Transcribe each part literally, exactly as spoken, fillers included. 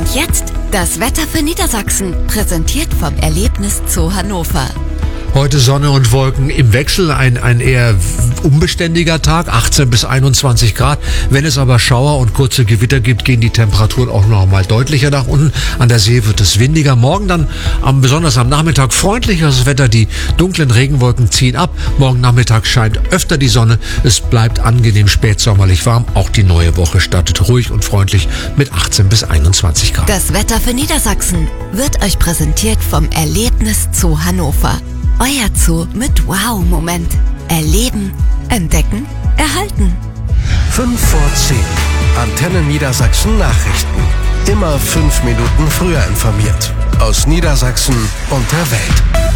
Und jetzt das Wetter für Niedersachsen, präsentiert vom Erlebniszoo Hannover. Heute Sonne und Wolken im Wechsel, ein, ein eher unbeständiger Tag, achtzehn bis einundzwanzig Grad. Wenn es aber Schauer und kurze Gewitter gibt, gehen die Temperaturen auch noch mal deutlicher nach unten. An der See wird es windiger. Morgen dann, am, besonders am Nachmittag, freundlicheres Wetter. Die dunklen Regenwolken ziehen ab. Morgen Nachmittag scheint öfter die Sonne. Es bleibt angenehm spätsommerlich warm. Auch die neue Woche startet ruhig und freundlich mit achtzehn bis einundzwanzig Grad. Das Wetter für Niedersachsen wird euch präsentiert vom Erlebniszoo Hannover. Euer Zoo mit Wow-Moment. Erleben, entdecken, erhalten. fünf vor zehn. Antenne Niedersachsen Nachrichten. Immer fünf Minuten früher informiert. Aus Niedersachsen und der Welt.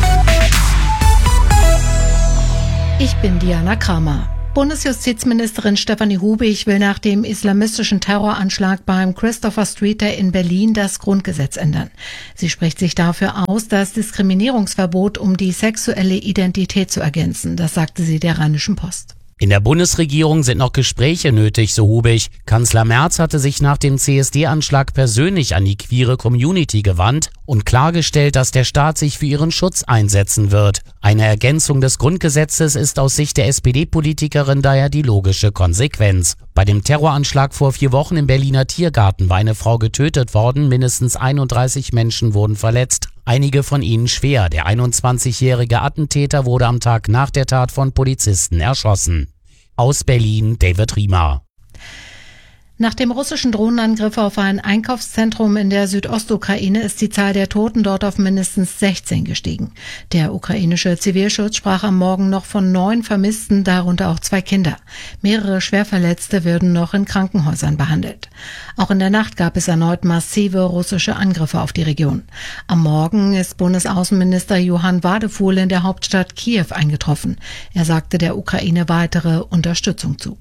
Ich bin Diana Kramer. Bundesjustizministerin Stefanie Hubig will nach dem islamistischen Terroranschlag beim Christopher Street Day in Berlin das Grundgesetz ändern. Sie spricht sich dafür aus, das Diskriminierungsverbot um die sexuelle Identität zu ergänzen. Das sagte sie der Rheinischen Post. In der Bundesregierung sind noch Gespräche nötig, so Hubig. Kanzler Merz hatte sich nach dem C S D-Anschlag persönlich an die queere Community gewandt und klargestellt, dass der Staat sich für ihren Schutz einsetzen wird. Eine Ergänzung des Grundgesetzes ist aus Sicht der S P D-Politikerin daher die logische Konsequenz. Bei dem Terroranschlag vor vier Wochen im Berliner Tiergarten war eine Frau getötet worden, mindestens einunddreißig Menschen wurden verletzt. Einige von ihnen schwer. Der einundzwanzigjährige Attentäter wurde am Tag nach der Tat von Polizisten erschossen. Aus Berlin, David Riemer. Nach dem russischen Drohnenangriff auf ein Einkaufszentrum in der Südostukraine ist die Zahl der Toten dort auf mindestens sechzehn gestiegen. Der ukrainische Zivilschutz sprach am Morgen noch von neun Vermissten, darunter auch zwei Kinder. Mehrere Schwerverletzte werden noch in Krankenhäusern behandelt. Auch in der Nacht gab es erneut massive russische Angriffe auf die Region. Am Morgen ist Bundesaußenminister Johann Wadefuhl in der Hauptstadt Kiew eingetroffen. Er sagte der Ukraine weitere Unterstützung zu.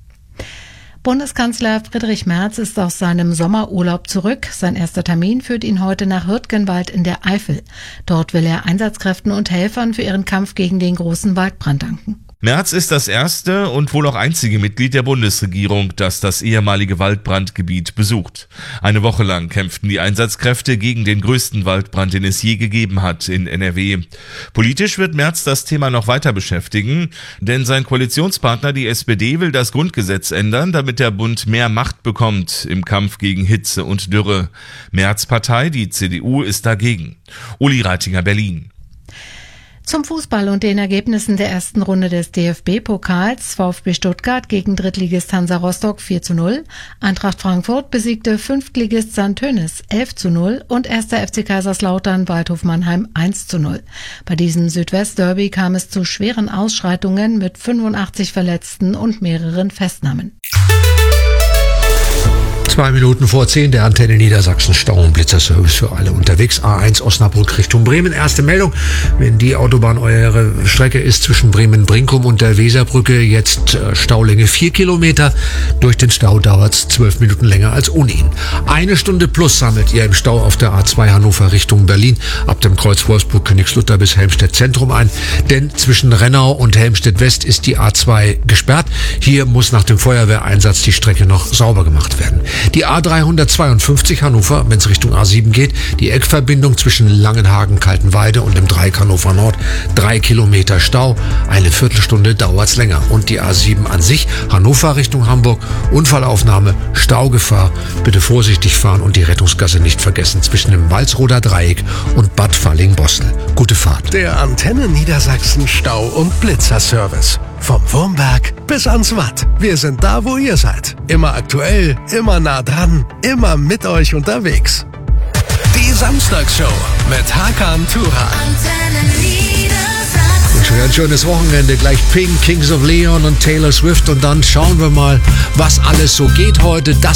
Bundeskanzler Friedrich Merz ist aus seinem Sommerurlaub zurück. Sein erster Termin führt ihn heute nach Hürtgenwald in der Eifel. Dort will er Einsatzkräften und Helfern für ihren Kampf gegen den großen Waldbrand danken. Merz ist das erste und wohl auch einzige Mitglied der Bundesregierung, das das ehemalige Waldbrandgebiet besucht. Eine Woche lang kämpften die Einsatzkräfte gegen den größten Waldbrand, den es je gegeben hat in N R W. Politisch wird Merz das Thema noch weiter beschäftigen, denn sein Koalitionspartner, die S P D, will das Grundgesetz ändern, damit der Bund mehr Macht bekommt im Kampf gegen Hitze und Dürre. Merz' Partei, die C D U, ist dagegen. Uli Reitinger, Berlin. Zum Fußball und den Ergebnissen der ersten Runde des D F B-Pokals. VfB Stuttgart gegen Drittligist Hansa Rostock vier zu null. Eintracht Frankfurt besiegte Fünftligist Sankt Tönis elf zu null und erster F C Kaiserslautern Waldhof Mannheim eins zu null. Bei diesem Südwest-Derby kam es zu schweren Ausschreitungen mit fünfundachtzig Verletzten und mehreren Festnahmen. Zwei Minuten vor zehn, der Antenne Niedersachsen Stau- und Blitzerservice für alle unterwegs. A eins Osnabrück Richtung Bremen. Erste Meldung, wenn die Autobahn eure Strecke ist zwischen Bremen-Brinkum und der Weserbrücke, jetzt Staulänge vier Kilometer. Durch den Stau dauert es zwölf Minuten länger als ohnehin. Eine Stunde plus sammelt ihr im Stau auf der A zwei Hannover Richtung Berlin ab dem Kreuz Wolfsburg-Königslutter bis Helmstedt Zentrum ein. Denn zwischen Rennau und Helmstedt West ist die A zwei gesperrt. Hier muss nach dem Feuerwehreinsatz die Strecke noch sauber gemacht werden. Die A dreihundertzweiundfünfzig Hannover, wenn es Richtung A sieben geht, die Eckverbindung zwischen Langenhagen, Kaltenweide und dem Dreieck Hannover Nord, drei Kilometer Stau, eine Viertelstunde dauert's länger. Und die A sieben an sich, Hannover Richtung Hamburg, Unfallaufnahme, Staugefahr, bitte vorsichtig fahren und die Rettungsgasse nicht vergessen zwischen dem Walsroder Dreieck und Bad Falling-Bostel. Gute Fahrt. Der Antenne Niedersachsen Stau- und Blitzerservice. Vom Wurmberg bis ans Watt. Wir sind da, wo ihr seid. Immer aktuell, immer nah dran, immer mit euch unterwegs. Die Samstagsshow mit Hakan Turan. Ein schönes Wochenende. Gleich Pink, Kings of Leon und Taylor Swift. Und dann schauen wir mal, was alles so geht heute. Das